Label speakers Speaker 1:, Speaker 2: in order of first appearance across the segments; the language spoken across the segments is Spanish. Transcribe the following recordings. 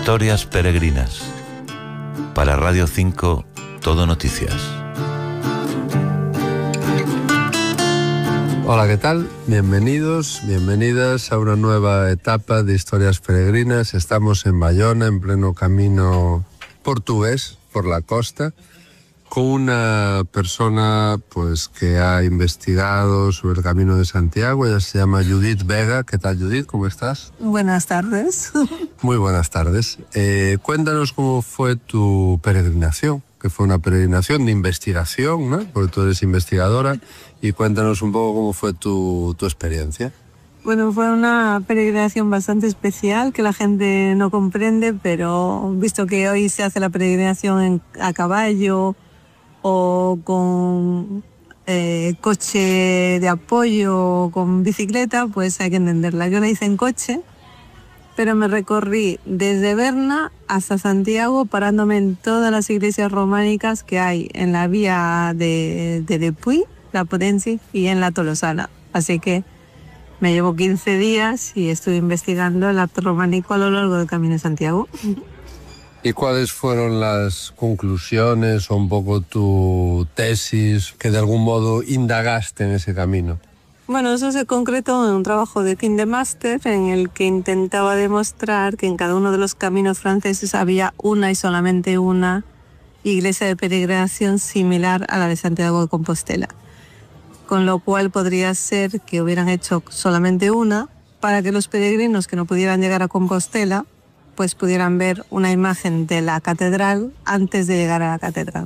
Speaker 1: Historias peregrinas. Para Radio 5, Todo Noticias.
Speaker 2: Hola, ¿qué tal? Bienvenidos, bienvenidas a una nueva etapa de Historias peregrinas. Estamos en Bayona, en pleno camino portugués por la costa, con una persona pues que ha investigado sobre el Camino de Santiago. Ella se llama Judith Vega. ¿Qué tal, Judith? ¿Cómo estás?
Speaker 3: Buenas tardes.
Speaker 2: Muy buenas tardes. Cuéntanos cómo fue tu peregrinación, que fue una peregrinación de investigación, ¿no? Porque tú eres investigadora, y cuéntanos un poco cómo fue tu experiencia.
Speaker 3: Bueno, fue una peregrinación bastante especial que la gente no comprende, pero visto que hoy se hace la peregrinación a caballo o con coche de apoyo o con bicicleta, pues hay que entenderla. Yo la hice en coche, pero me recorrí desde Berna hasta Santiago, parándome en todas las iglesias románicas que hay en la vía de Depuy, la Potencia, y en la Tolosana. Así que me llevo 15 días y estuve investigando el arte románico a lo largo del Camino de Santiago.
Speaker 2: ¿Y cuáles fueron las conclusiones o un poco tu tesis que de algún modo indagaste en ese camino?
Speaker 3: Bueno, eso se concretó en un trabajo de fin de máster en el que intentaba demostrar que en cada uno de los caminos franceses había una y solamente una iglesia de peregrinación similar a la de Santiago de Compostela. Con lo cual podría ser que hubieran hecho solamente una para que los peregrinos que no pudieran llegar a Compostela pues pudieran ver una imagen de la catedral antes de llegar a la catedral.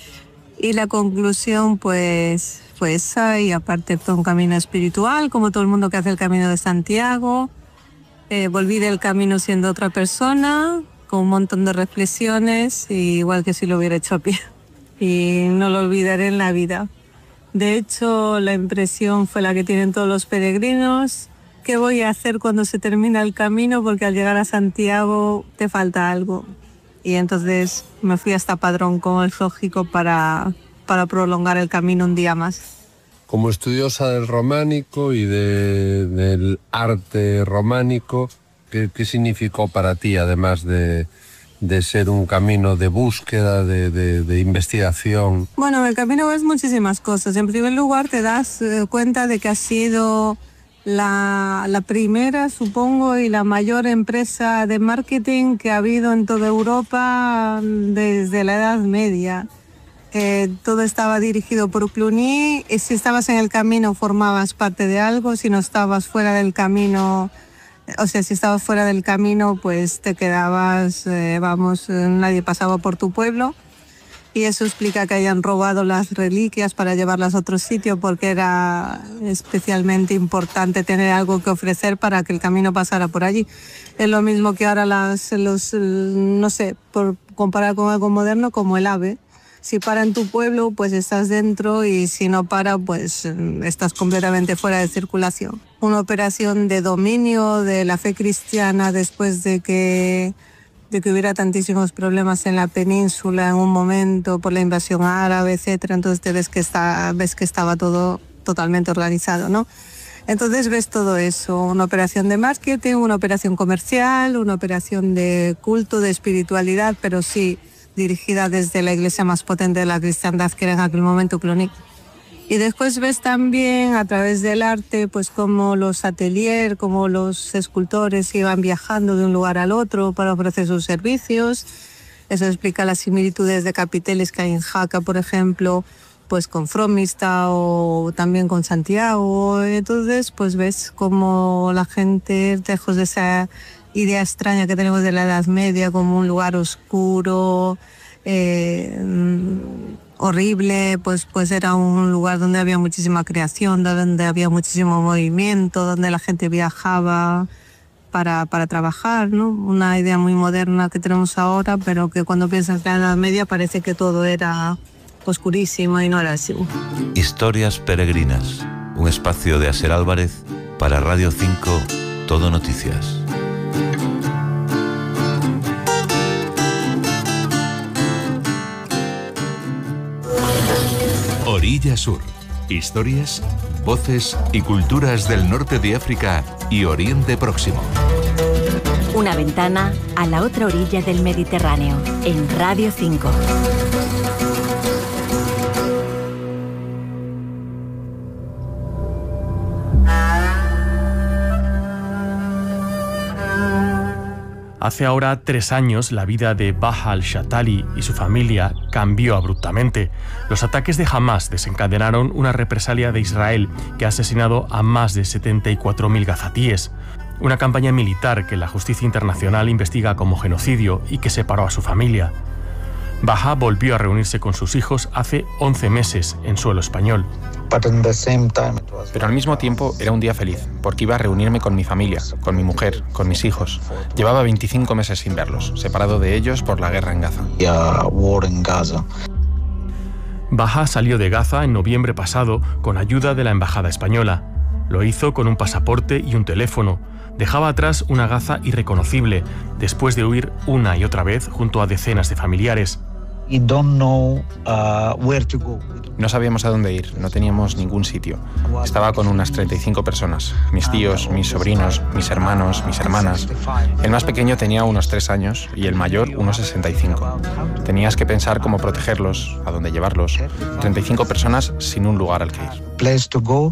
Speaker 3: Y la conclusión pues fue esa, y aparte fue un camino espiritual, como todo el mundo que hace el Camino de Santiago. Volví del camino siendo otra persona, con un montón de reflexiones, igual que si lo hubiera hecho a pie. Y no lo olvidaré en la vida. De hecho, la impresión fue la que tienen todos los peregrinos. ¿Qué voy a hacer cuando se termina el camino? Porque al llegar a Santiago te falta algo. Y entonces me fui hasta Padrón con el zoológico para prolongar el camino un día más.
Speaker 2: Como estudiosa del románico y del arte románico, ¿qué significó para ti, además de ser un camino de búsqueda, de investigación?
Speaker 3: Bueno, el camino es muchísimas cosas. En primer lugar, te das cuenta de que ha sido la primera, supongo, y la mayor empresa de marketing que ha habido en toda Europa desde la Edad Media. Todo estaba dirigido por Cluny, y si estabas en el camino formabas parte de algo, si no estabas fuera del camino, o sea, si estabas fuera del camino, pues te quedabas, nadie pasaba por tu pueblo. Y eso explica que hayan robado las reliquias para llevarlas a otro sitio, porque era especialmente importante tener algo que ofrecer para que el camino pasara por allí. Es lo mismo que ahora no sé, por comparar con algo moderno, como el AVE. Si para en tu pueblo, pues estás dentro, y si no para, pues estás completamente fuera de circulación. Una operación de dominio de la fe cristiana después de que hubiera tantísimos problemas en la península en un momento por la invasión árabe, etcétera. Entonces te ves que estaba todo totalmente organizado, ¿no? Entonces ves todo eso, una operación de marketing, una operación comercial, una operación de culto, de espiritualidad, pero sí dirigida desde la iglesia más potente de la cristiandad, que era en aquel momento Cluny. Y después ves también a través del arte, pues como los ateliers, como los escultores iban viajando de un lugar al otro para ofrecer sus servicios. Eso explica las similitudes de capiteles que hay en Jaca, por ejemplo, pues con Fromista o también con Santiago. Entonces, pues ves como la gente, lejos de esa idea extraña que tenemos de la Edad Media como un lugar oscuro, horrible, pues era un lugar donde había muchísima creación, donde había muchísimo movimiento, donde la gente viajaba para trabajar, ¿no? Una idea muy moderna que tenemos ahora, pero que cuando piensas en la Edad Media parece que todo era oscurísimo y no era así.
Speaker 1: Historias peregrinas, un espacio de Aser Álvarez para Radio 5, Todo Noticias.
Speaker 4: Orilla Sur. Historias, voces y culturas del norte de África y Oriente Próximo.
Speaker 5: Una ventana a la otra orilla del Mediterráneo, en Radio 5.
Speaker 6: Hace ahora 3 años, la vida de Baha al-Shatali y su familia cambió abruptamente. Los ataques de Hamas desencadenaron una represalia de Israel que ha asesinado a más de 74.000 gazatíes. Una campaña militar que la justicia internacional investiga como genocidio y que separó a su familia. Baha volvió a reunirse con sus hijos hace 11 meses en suelo español.
Speaker 7: Pero al mismo tiempo era un día feliz, porque iba a reunirme con mi familia, con mi mujer, con mis hijos. Llevaba 25 meses sin verlos, separado de ellos por la guerra en Gaza.
Speaker 6: Baha salió de Gaza en noviembre pasado con ayuda de la embajada española. Lo hizo con un pasaporte y un teléfono. Dejaba atrás una Gaza irreconocible, después de huir una y otra vez junto a decenas de familiares.
Speaker 7: No sabíamos a dónde ir, no teníamos ningún sitio. Estaba con unas 35 personas, mis tíos, mis sobrinos, mis hermanos, mis hermanas. El más pequeño tenía unos 3 años y el mayor unos 65. Tenías que pensar cómo protegerlos, a dónde llevarlos. 35 personas sin un lugar al que ir.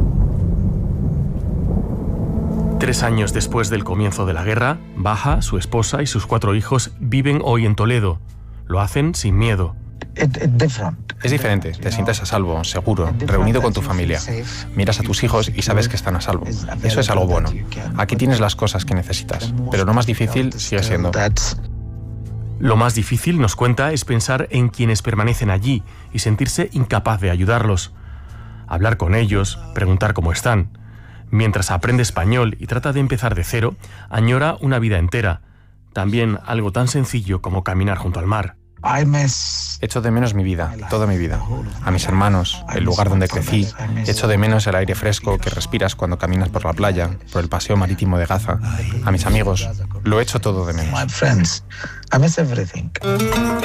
Speaker 6: 3 años después del comienzo de la guerra, Baha, su esposa y sus 4 hijos viven hoy en Toledo. Lo hacen sin miedo.
Speaker 7: Es diferente, te sientes a salvo, seguro, reunido con tu familia. Miras a tus hijos y sabes que están a salvo. Eso es algo bueno. Aquí tienes las cosas que necesitas, pero lo más difícil sigue siendo...
Speaker 6: Lo más difícil, nos cuenta, es pensar en quienes permanecen allí y sentirse incapaz de ayudarlos. Hablar con ellos, preguntar cómo están. Mientras aprende español y trata de empezar de cero, añora una vida entera. También algo tan sencillo como caminar junto al mar.
Speaker 7: Echo de menos mi vida, toda mi vida. A mis hermanos, el lugar donde crecí. Echo de menos el aire fresco que respiras cuando caminas por la playa, por el paseo marítimo de Gaza. A mis amigos, lo echo todo de menos.